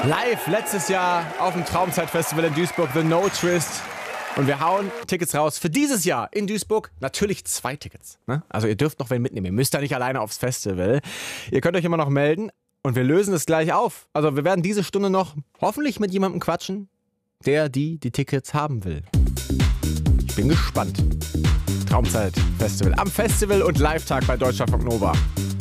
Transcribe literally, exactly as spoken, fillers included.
Live letztes Jahr auf dem Traumzeitfestival in Duisburg, The No Twist. Und wir hauen Tickets raus für dieses Jahr in Duisburg. Natürlich zwei Tickets. Ne? Also ihr dürft noch wen mitnehmen. Ihr müsst da nicht alleine aufs Festival. Ihr könnt euch immer noch melden und wir lösen es gleich auf. Also wir werden diese Stunde noch hoffentlich mit jemandem quatschen, der die die Tickets haben will. Ich bin gespannt. Traumzeitfestival am Festival- und Live-Tag bei Deutschlandfunk Nova.